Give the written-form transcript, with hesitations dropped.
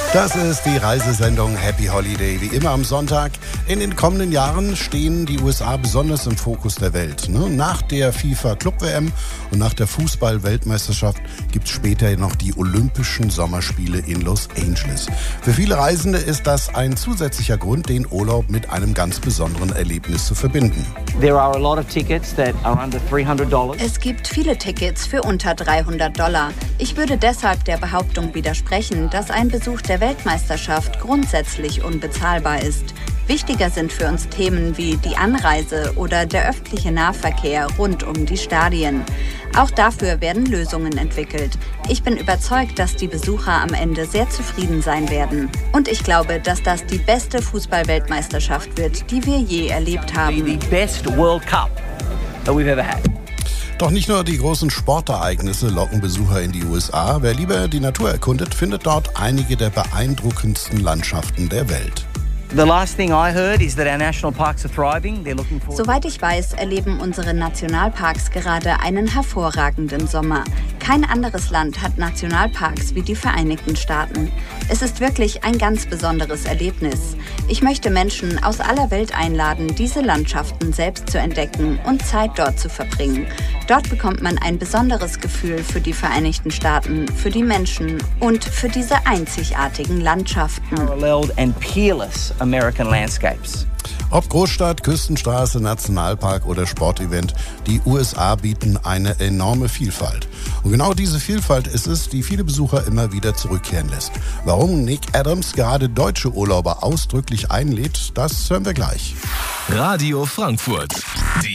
Das ist die Reisesendung Happy Holiday, wie immer am Sonntag. In den kommenden Jahren stehen die USA besonders im Fokus der Welt. Nach der FIFA-Club-WM und nach der Fußball-Weltmeisterschaft gibt es später noch die Olympischen Sommerspiele in Los Angeles. Für viele Reisende ist das ein zusätzlicher Grund, den Urlaub mit einem ganz besonderen Erlebnis zu verbinden. Es gibt viele Tickets für unter $300. Ich würde deshalb der Behauptung widersprechen, dass ein Besuch der Weltmeisterschaft grundsätzlich unbezahlbar ist. Wichtiger sind für uns Themen wie die Anreise oder der öffentliche Nahverkehr rund um die Stadien. Auch dafür werden Lösungen entwickelt. Ich bin überzeugt, dass die Besucher am Ende sehr zufrieden sein werden. Und ich glaube, dass das die beste Fußball-Weltmeisterschaft wird, die wir je erlebt haben. The best World Cup that we've ever had. Doch nicht nur die großen Sportereignisse locken Besucher in die USA. Wer lieber die Natur erkundet, findet dort einige der beeindruckendsten Landschaften der Welt. Soweit ich weiß, erleben unsere Nationalparks gerade einen hervorragenden Sommer. Kein anderes Land hat Nationalparks wie die Vereinigten Staaten. Es ist wirklich ein ganz besonderes Erlebnis. Ich möchte Menschen aus aller Welt einladen, diese Landschaften selbst zu entdecken und Zeit dort zu verbringen. Dort bekommt man ein besonderes Gefühl für die Vereinigten Staaten, für die Menschen und für diese einzigartigen Landschaften. Paralleled and peerless American landscapes. Ob Großstadt, Küstenstraße, Nationalpark oder Sportevent, die USA bieten eine enorme Vielfalt. Und genau diese Vielfalt ist es, die viele Besucher immer wieder zurückkehren lässt. Warum Nick Adams gerade deutsche Urlauber ausdrücklich einlädt, das hören wir gleich. Radio Frankfurt.